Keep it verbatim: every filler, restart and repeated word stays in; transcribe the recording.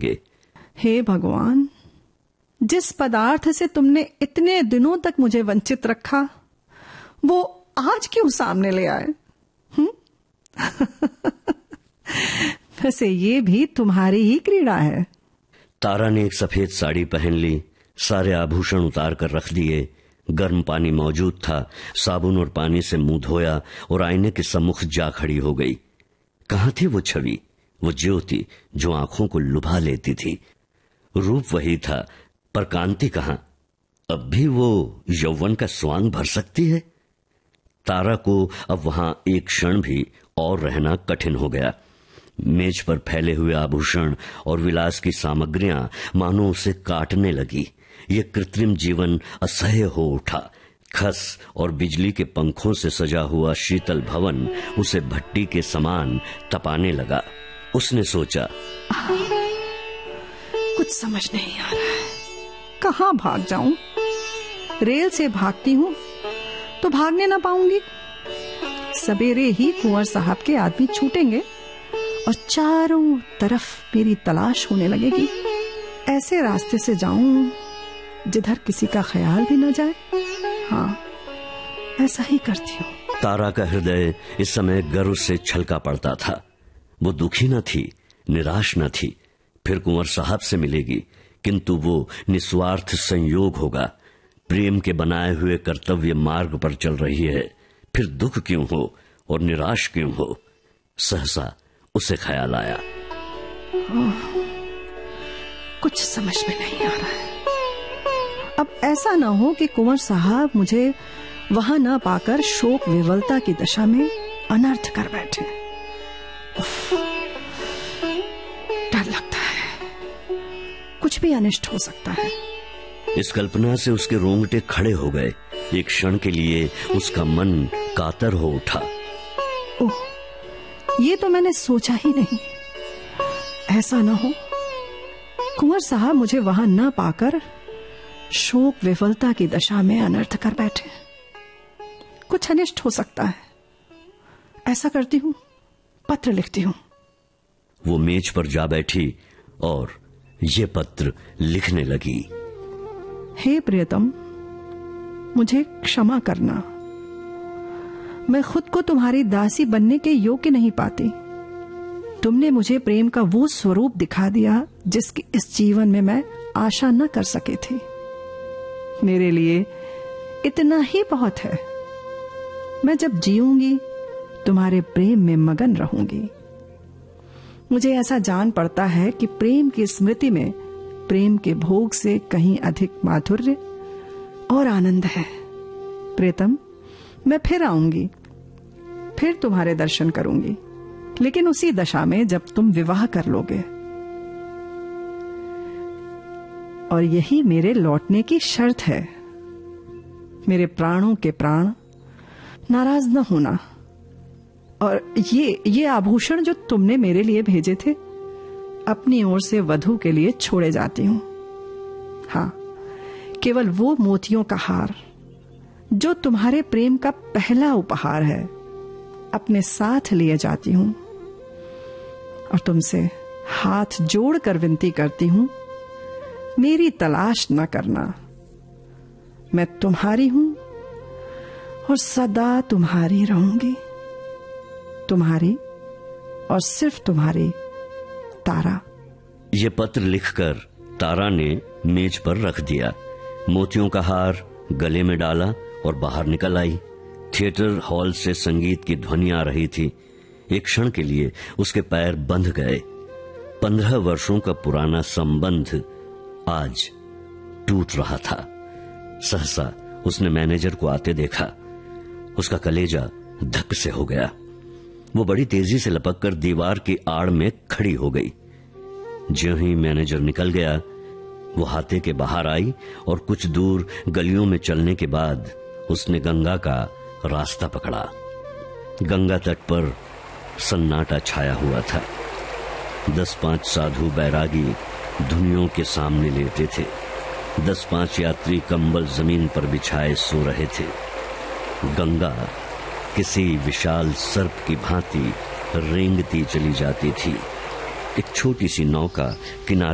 होंगे। हे भगवान, जिस पदार्थ से तुमने इतने दिनों तक मुझे वंचित रखा, वो आज क्यों सामने ले आए? वैसे ये भी तुम्हारी ही क्रीड़ा है। तारा ने एक सफेद साड़ी पहन ली, सारे आभूषण उतार कर रख दिए। गर्म पानी मौजूद था। साबुन और पानी से मुंह धोया और आईने के सम्मुख जा खड़ी हो गई। कहाँ थी वो छवि, वो ज्योति जो आंखों को लुभा लेती थी? रूप वही था, पर कांति कहाँ? अब भी वो यौवन का स्वांग भर सकती है? तारा को अब वहां एक क्षण भी और रहना कठिन हो गया। मेज पर फैले हुए आभूषण और विलास की सामग्रियां मानो उसे काटने लगी। ये कृत्रिम जीवन असह्य हो उठा। खस और बिजली के पंखों से सजा हुआ शीतल भवन उसे भट्टी के समान तपाने लगा। उसने सोचा, कुछ समझ नहीं आ रहा है, कहाँ भाग जाऊं? रेल से भागती हूं तो भागने ना पाऊंगी। सवेरे ही कुंवर साहब के आदमी छूटेंगे और चारों तरफ मेरी तलाश होने लगेगी। ऐसे रास्ते से जाऊं जिधर किसी का ख्याल भी न जाए। हाँ, ऐसा ही करती हूँ। तारा का हृदय इस समय गर्व से छलका पड़ता था। वो दुखी न थी, निराश न थी। फिर कुंवर साहब से मिलेगी, किंतु वो निस्वार्थ संयोग होगा। प्रेम के बनाए हुए कर्तव्य मार्ग पर चल रही है, फिर दुख क्यों हो और निराश क्यों हो? सहसा उसे ख्याल आया, कुछ समझ में नहीं आ रहा है। अब ऐसा ना हो कि कुंवर साहब मुझे वहां न पाकर शोक विवलता की दशा में अनर्थ कर बैठे। डर लगता है, कुछ भी अनिष्ट हो सकता है। इस कल्पना से उसके रोंगटे खड़े हो गए। एक क्षण के लिए उसका मन कातर हो उठा। ओह, ये तो मैंने सोचा ही नहीं। ऐसा न हो कुंवर साहब मुझे वहां न पाकर शोक विफलता की दशा में अनर्थ कर बैठे। कुछ अनिष्ट हो सकता है। ऐसा करती हूँ, पत्र लिखती हूँ। वो मेज पर जा बैठी और ये पत्र लिखने लगी। हे प्रियतम, मुझे क्षमा करना। मैं खुद को तुम्हारी दासी बनने के योग्य नहीं पाती। तुमने मुझे प्रेम का वो स्वरूप दिखा दिया जिसकी इस जीवन में मैं आशा न कर सके थी। मेरे लिए इतना ही बहुत है। मैं जब जीऊंगी तुम्हारे प्रेम में मगन रहूंगी। मुझे ऐसा जान पड़ता है कि प्रेम की स्मृति में प्रेम के भोग से कहीं अधिक माधुर्य और आनंद है। प्रियतम, मैं फिर आऊंगी, फिर तुम्हारे दर्शन करूंगी, लेकिन उसी दशा में जब तुम विवाह कर लोगे। और यही मेरे लौटने की शर्त है। मेरे प्राणों के प्राण, नाराज न होना। और ये ये आभूषण जो तुमने मेरे लिए भेजे थे, अपनी ओर से वधू के लिए छोड़े जाती हूं। हाँ, केवल वो मोतियों का हार जो तुम्हारे प्रेम का पहला उपहार है, अपने साथ लिए जाती हूं। और तुमसे हाथ जोड़कर विनती करती हूं, मेरी तलाश न करना। मैं तुम्हारी हूं और सदा तुम्हारी रहूंगी। तुम्हारी और सिर्फ तुम्हारी, तारा। ये पत्र लिखकर तारा ने मेज पर रख दिया। मोतियों का हार गले में डाला और बाहर निकल आई। थिएटर हॉल से संगीत की ध्वनि आ रही थी। एक क्षण के लिए उसके पैर बंध गए। पंद्रह वर्षों का पुराना संबंध आज टूट रहा था। सहसा उसने मैनेजर को आते देखा। उसका कलेजा धक से हो गया। वो बड़ी तेजी से लपककर दीवार की आड़ में खड़ी हो गई। ज्यों ही मैनेजर निकल गया, वो हाथे के बाहर आई और कुछ दूर गलियों में चलने के बाद उसने गंगा का रास्ता पकड़ा। गंगा तट पर सन्नाटा छाया हुआ था। दस पांच साधु बैरागी धुनियों के सामने लेटे थे। दस पांच यात्री कंबल जमीन पर बिछाए सो रहे थे। गंगा किसी विशाल सर्प की भांति रेंगती चली जाती थी। एक छोटी सी नौका किनारे